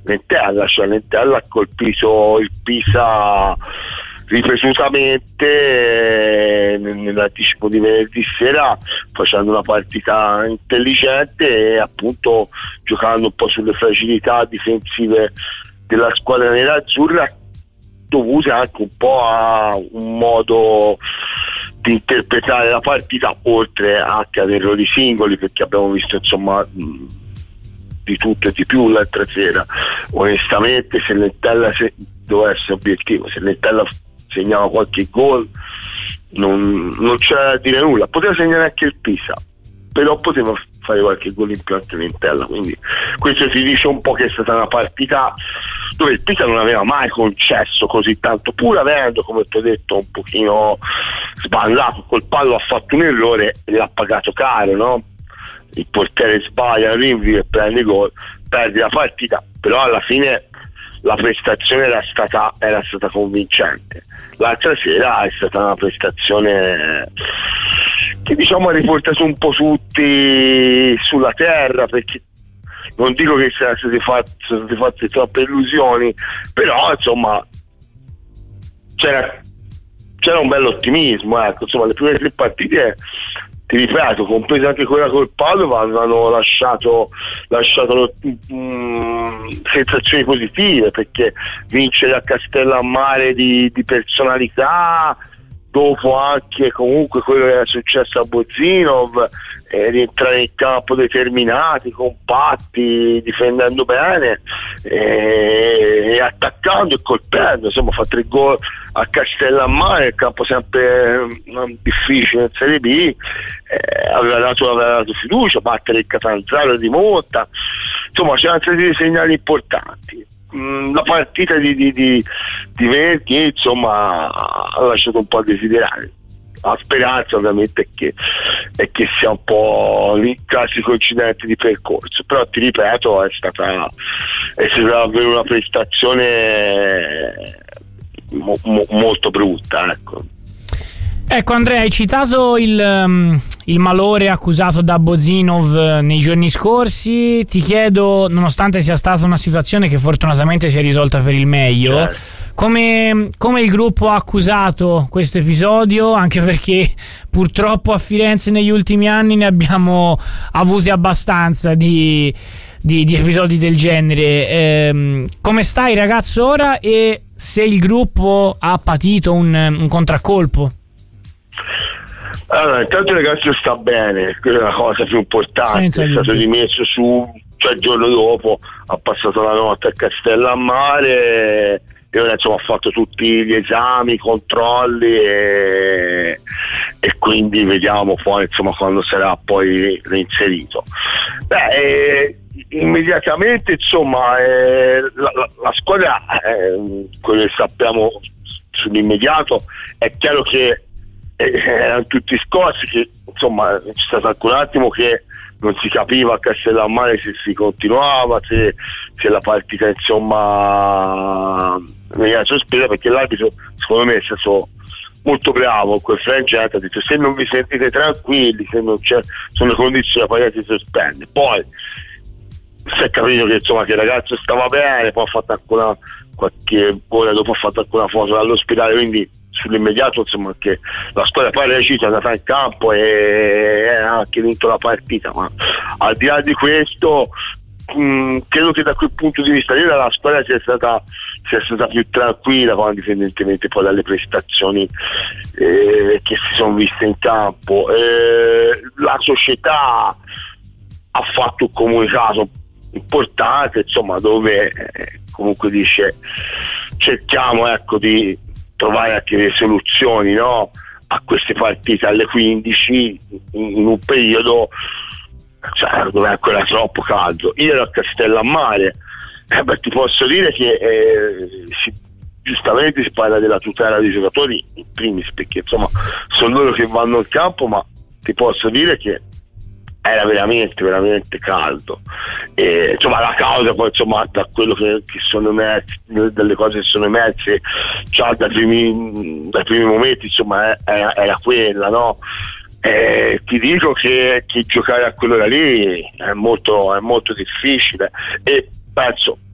Lentella, cioè Lentella ha colpito il Pisa ripetutamente nell'anticipo di venerdì sera, facendo una partita intelligente e appunto giocando un po' sulle fragilità difensive della squadra nerazzurra, dovute anche un po' a un modo di interpretare la partita, oltre anche ad errori singoli, perché abbiamo visto insomma di tutto e di più l'altra sera. Onestamente, se Lentella doveva essere obiettivo, se Lentella segnava qualche gol non c'era da dire nulla, poteva segnare anche il Pisa, però poteva fare qualche gol in più anche Lentella, quindi questo ti dice un po' che è stata una partita dove il Pisa non aveva mai concesso così tanto, pur avendo, come ti ho detto, un pochino sballato col pallo, ha fatto un errore e l'ha pagato caro, no? Il portiere sbaglia il rinvio e prende gol, perde la partita, però alla fine la prestazione era stata convincente. L'altra sera è stata una prestazione che diciamo ha riportato un po' tutti sulla terra, perché non dico che siano state fatte troppe illusioni, però insomma c'era un bell'ottimismo, ecco. Insomma, le prime 3 partite, ti ripeto, compresa anche quella col Padova, hanno lasciato sensazioni positive, perché vincere a Castellammare di personalità, dopo anche comunque quello che era successo a Bozinov, rientrare in campo determinati, compatti, difendendo bene e attaccando e colpendo, insomma fa 3 gol a Castellammare, il campo sempre difficile in Serie B, aveva dato fiducia, battere il Catanzaro di Monta, insomma c'erano stati dei segnali importanti. La partita di venerdì insomma ha lasciato un po' a desiderare. La speranza ovviamente è che sia un po' il classico incidente di percorso, però ti ripeto è stata davvero una prestazione molto brutta, ecco. Ecco Andrea, hai citato il malore accusato da Bozinov nei giorni scorsi. Ti chiedo, nonostante sia stata una situazione che fortunatamente si è risolta per il meglio, come il gruppo ha accusato questo episodio, anche perché purtroppo a Firenze negli ultimi anni ne abbiamo avuti abbastanza di episodi del genere. Come stai ragazzo ora, e se il gruppo ha patito un contraccolpo? Allora, intanto il ragazzo sta bene, quella è la cosa più importante. È stato rimesso su, cioè il giorno dopo ha passato la notte a Castellammare e ora insomma ha fatto tutti gli esami, i controlli e quindi vediamo poi insomma quando sarà poi reinserito. Immediatamente insomma la squadra, quello che sappiamo sull'immediato, è chiaro che erano tutti scossi, che insomma c'è stato anche un attimo che non si capiva a Castellammare se si continuava, se la partita insomma veniva sospesa, perché l'arbitro secondo me è stato molto bravo in quel frangente, ha detto se non vi sentite tranquilli, se non sono le condizioni la partita si sospende. Poi si è capito che insomma che il ragazzo stava bene, poi ha fatto qualche ora dopo ha fatto anche una foto dall'ospedale, quindi sull'immediato insomma che la squadra poi è reagita, è andata in campo e ha anche vinto la partita. Ma al di là di questo credo che da quel punto di vista la squadra sia stata più tranquilla, indipendentemente poi dalle prestazioni che si sono viste in campo. La società ha fatto un comunicato importante insomma, dove comunque dice cerchiamo di trovare anche delle soluzioni, no? A queste partite alle 15 in un periodo dove è ancora troppo caldo. Io ero a Castellammare, ti posso dire che giustamente si parla della tutela dei giocatori in primis, perché insomma sono loro che vanno in campo, ma ti posso dire che era veramente veramente caldo, e insomma la causa poi insomma da quello che sono emersi, delle cose che sono emerse già dai primi momenti insomma era quella, no? Ti dico che giocare a quell'ora lì è molto difficile, e penso